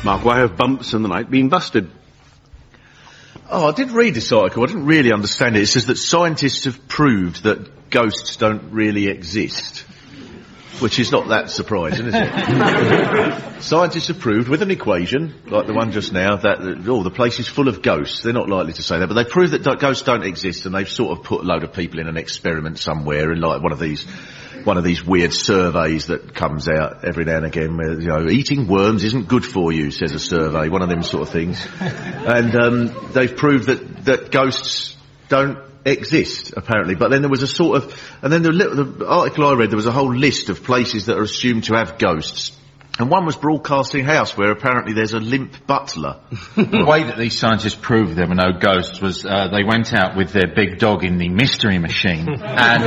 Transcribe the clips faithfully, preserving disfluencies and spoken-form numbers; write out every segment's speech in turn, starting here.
Mark, why have bumps in the night been busted? Oh, I did read this article. I didn't really understand it. It says that scientists have proved that ghosts don't really exist. Which is not that surprising, is it? Scientists have proved with an equation, like the one just now, that, oh, the place is full of ghosts. They're not likely to say that, but they've proved that ghosts don't exist, and they've sort of put a load of people in an experiment somewhere, in like one of these, one of these weird surveys that comes out every now and again, where, you know, eating worms isn't good for you, says a survey, one of them sort of things. And, um, they've proved that, that ghosts don't exist, apparently. But then there was a sort of, and then the, the article I read, there was a whole list of places that are assumed to have ghosts. And one was Broadcasting House, where apparently there's a limp butler. The way that these scientists proved there were no ghosts was uh, they went out with their big dog in the mystery machine, and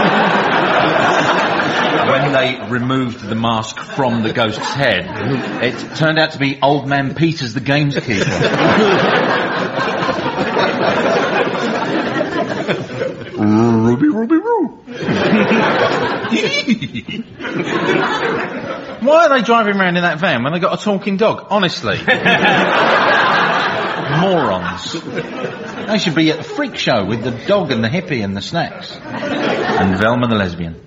when they removed the mask from the ghost's head, it turned out to be Old Man Peters, the gamekeeper. Ruby, Ruby, Roo. Why are they driving around in that van when they got a talking dog? Honestly. Morons. They should be at the freak show with the dog and the hippie and the snacks. And Velma the lesbian.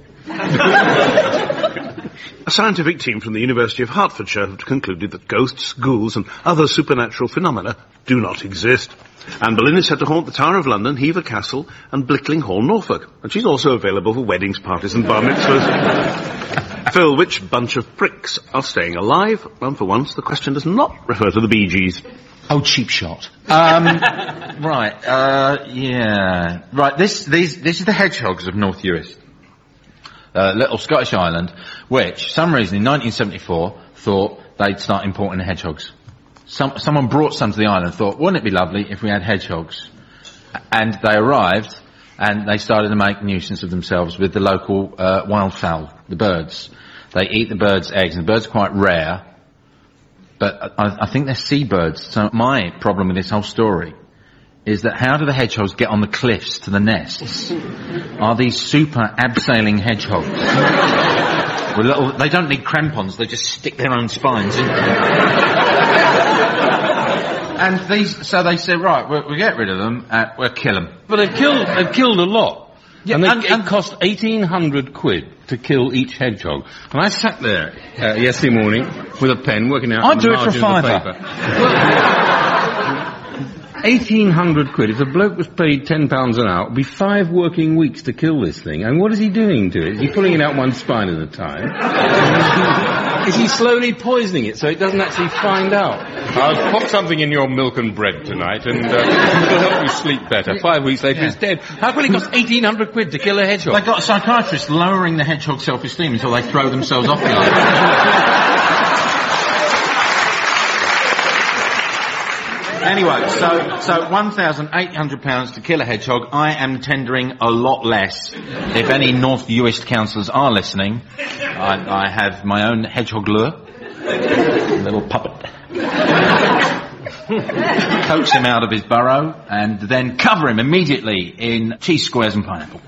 A scientific team from the University of Hertfordshire have concluded that ghosts, ghouls and other supernatural phenomena do not exist. Anne Boleyn is said to haunt the Tower of London, Hever Castle and Blickling Hall, Norfolk. And she's also available for weddings, parties and bar mitzvahs. Phil, which bunch of pricks are staying alive? And for once, the question does not refer to the Bee Gees. Oh, cheap shot. Um, right, uh, yeah. Right, this, these, this is the hedgehogs of North Uist. Uh, little Scottish island, which, for some reason, in nineteen seventy-four, thought they'd start importing the hedgehogs. Some, someone brought some to the island and thought, wouldn't it be lovely if we had hedgehogs? And they arrived, and they started to make a nuisance of themselves with the local uh, wildfowl, the birds. They eat the birds' eggs, and the birds are quite rare, but I, I think they're seabirds. So my problem with this whole story is that how do the hedgehogs get on the cliffs to the nests? Are these super abseiling hedgehogs? With little, they don't need crampons, they just stick their own spines in. And these, so they said, right, we'll, we'll get rid of them, uh, we'll kill them. But they've killed, they've killed a lot. Yeah, and, they, and, it and cost eighteen hundred quid to kill each hedgehog. And I sat there uh, yesterday morning with a pen working out I'd the do it for a margin of the fiver. paper. eighteen hundred quid. If a bloke was paid ten pounds an hour, it would be five working weeks to kill this thing. And what is he doing to it? Is he pulling it out one spine at a time? Is he slowly poisoning it so it doesn't actually find out? I'll pop something in your milk and bread tonight and uh, it'll help you sleep better. Five weeks later, yeah. It's dead. How can it cost eighteen hundred quid to kill a hedgehog? They got a psychiatrist lowering the hedgehog's self-esteem until they throw themselves off the island. Anyway, so so one thousand eight hundred pounds to kill a hedgehog. I am tendering a lot less. If any North Uist councillors are listening, I, I have my own hedgehog lure, a little puppet. Coax him out of his burrow and then cover him immediately in cheese squares and pineapple.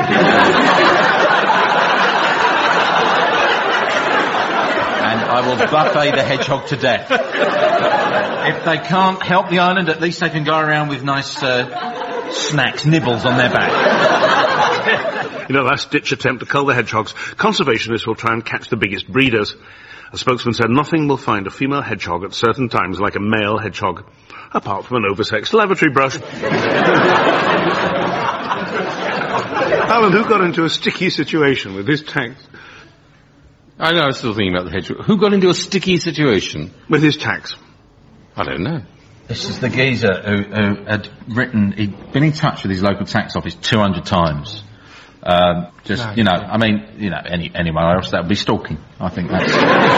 I will buffet the hedgehog to death. If they can't help the island, at least they can go around with nice uh, snacks, nibbles on their back. In a last-ditch attempt to cull the hedgehogs, conservationists will try and catch the biggest breeders. A spokesman said nothing will find a female hedgehog at certain times like a male hedgehog, apart from an oversexed lavatory brush. Alan, who got into a sticky situation with his tax? I know, I was still thinking about the hedgehog. Who got into a sticky situation? With his tax? I don't know. This is the geezer who, who had written, he'd been in touch with his local tax office two hundred times. Um, just, no, you know, I mean, you know, any, anywhere else that would be stalking. I think that's...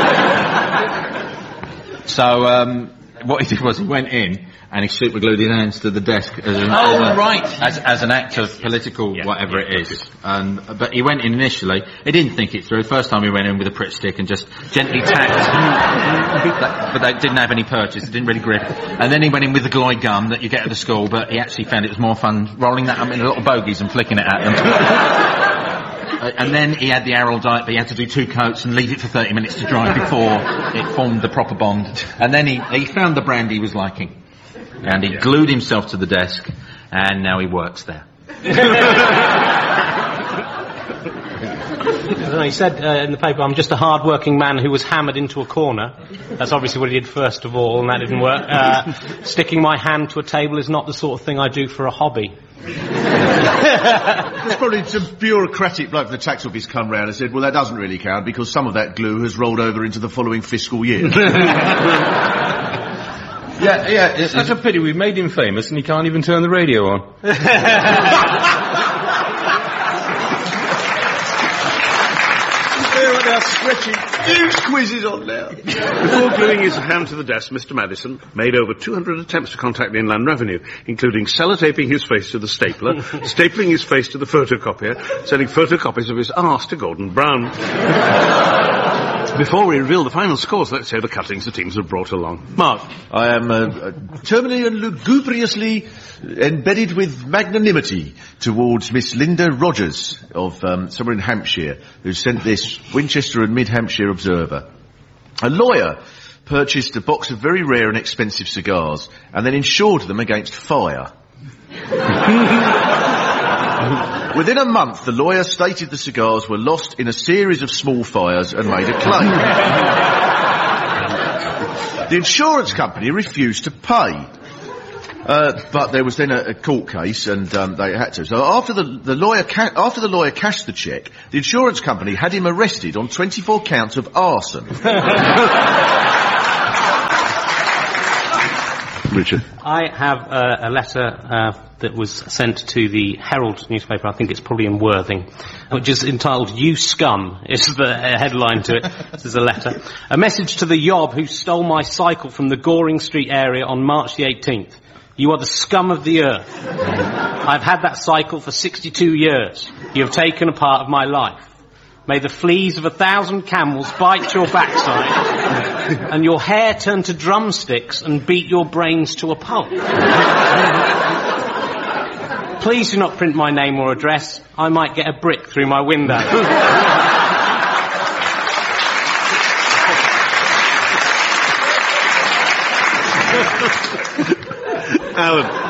So, um, what he did was he went in and he superglued his hands to the desk as an, oh, as a, right. as, as an act of political yeah, whatever yeah, it is. And, but he went in initially, he didn't think it through. The first time he went in with a Pritt stick and just gently tapped, but they didn't have any purchase, it didn't really grip. And then he went in with the glory gum that you get at the school, but he actually found it was more fun rolling that up in little bogies and flicking it at them. uh, and then he had the Arrow diet, but he had to do two coats and leave it for thirty minutes to dry before it formed the proper bond. And then he, he found the brand he was liking. And he glued himself to the desk, and now he works there. He said uh, in the paper, I'm just a hard-working man who was hammered into a corner. That's obviously what he did first of all, and that didn't work. Uh, sticking my hand to a table is not the sort of thing I do for a hobby. There's probably some bureaucratic bloke from the tax office come round and said, well, that doesn't really count because some of that glue has rolled over into the following fiscal year. Yeah, yeah, it's such a pity we've made him famous and he can't even turn the radio on. They're stretching huge quizzes on now. Before gluing his hand to the desk, Mister Madison made over two hundred attempts to contact the Inland Revenue, including sellotaping his face to the stapler, stapling his face to the photocopier, sending photocopies of his arse to Gordon Brown. Before we reveal the final scores, let's hear the cuttings the teams have brought along. Mark. I am uh, uh, terminally and lugubriously embedded with magnanimity towards Miss Linda Rogers of um, somewhere in Hampshire, who sent this Winchester and Mid-Hampshire Observer. A lawyer purchased a box of very rare and expensive cigars and then insured them against fire. Within a month, the lawyer stated the cigars were lost in a series of small fires and made a claim. The insurance company refused to pay. Uh, but there was then a, a court case, and um, they had to. So after the, the lawyer ca- after the lawyer cashed the cheque, the insurance company had him arrested on twenty-four counts of arson. Richard. I have uh, a letter uh, that was sent to the Herald newspaper, I think it's probably in Worthing, which is entitled "You Scum," is the uh, headline to it. This is a letter. A message to the yob who stole my cycle from the Goring Street area on March the eighteenth. You are the scum of the earth. I've had that cycle for sixty-two years. You have taken a part of my life. May the fleas of a thousand camels bite your backside and your hair turn to drumsticks and beat your brains to a pulp. Please do not print my name or address. I might get a brick through my window. Alan.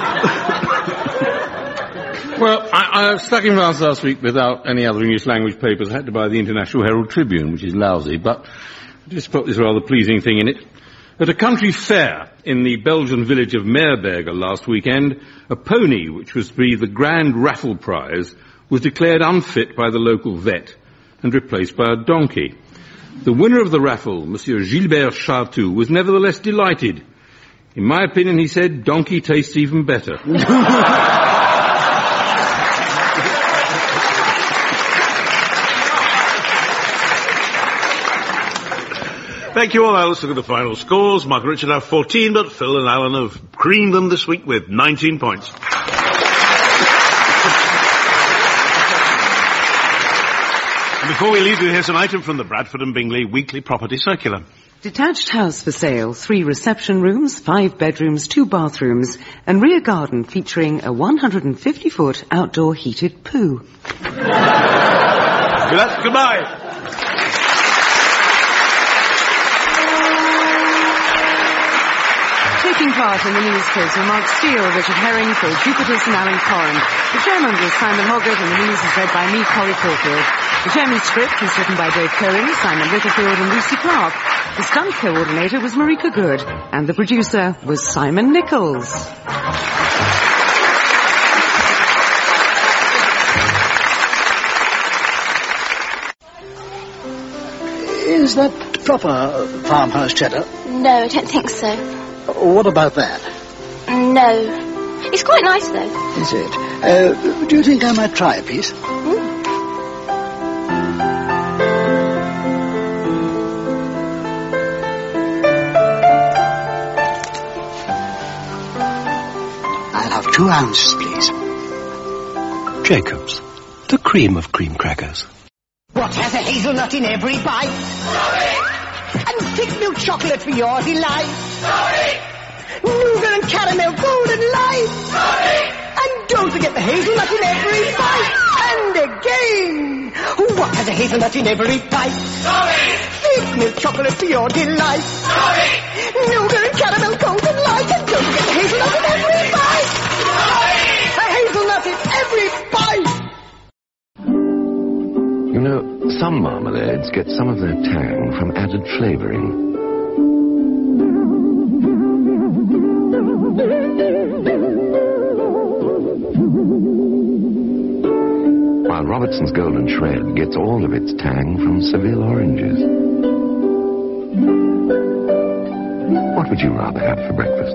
Well, I, I was stuck in France last week without any other English language papers. I had to buy the International Herald Tribune, which is lousy, but I just put this rather pleasing thing in it. At a country fair in the Belgian village of Meerberger last weekend, a pony, which was to be the grand raffle prize, was declared unfit by the local vet and replaced by a donkey. The winner of the raffle, Monsieur Gilbert Chartou, was nevertheless delighted. In my opinion, he said, donkey tastes even better. Thank you all. Now let's look at the final scores. Mark and Richard have fourteen, but Phil and Alan have creamed them this week with nineteen points. And before we leave you, here's an item from the Bradford and Bingley Weekly Property Circular. Detached house for sale, three reception rooms, five bedrooms, two bathrooms, and rear garden featuring a one hundred fifty foot outdoor heated poo. Good, goodbye. Taking part in the news quiz were Mark Steele, Richard Herring, Phil Jupiters and Alan Corrin. The chairman was Simon Hoggart and the news is read by me, Corrie Caulfield. The chairman's script was written by Dave Cohen, Simon Litterfield and Lucy Clark. The stunt coordinator was Marika Good and the producer was Simon Nichols. Is that proper farmhouse cheddar? No, I don't think so. What about that? No. It's quite nice, though. Is it? Uh, do you think I might try a piece? Mm. I'll have two ounces, please. Jacob's, the cream of cream crackers. What has a hazelnut in every bite? Sorry. And thick milk chocolate for your delight. Sorry. Nougat and caramel golden light. Sorry. And don't forget the hazelnut in every bite. And again. What has a hazelnut in every bite? Sorry! Thick milk chocolate for your delight. Sorry! Nougat and caramel golden light. And don't forget the hazelnut in every bite. Sorry! A hazelnut in every bite. You know, some marmalades get some of their tang from added flavouring. While Robertson's Golden Shred gets all of its tang from Seville oranges. What would you rather have for breakfast?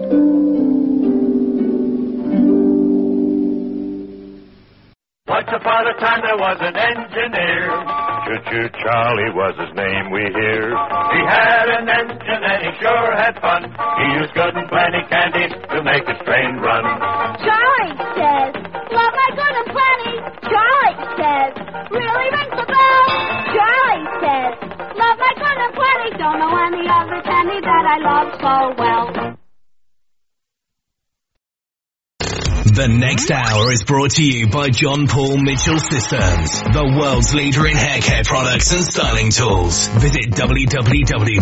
Once upon a time there was an engineer. Choo-choo Charlie was his name, we hear. He had an engine and he sure had fun. He used good and plenty candy to make his train run. Charlie says, love my good and plenty. Charlie says, really rings the bell. Charlie says, love my good and plenty. Don't know any other candy that I love so well. The next hour is brought to you by John Paul Mitchell Systems, the world's leader in hair care products and styling tools. Visit w w w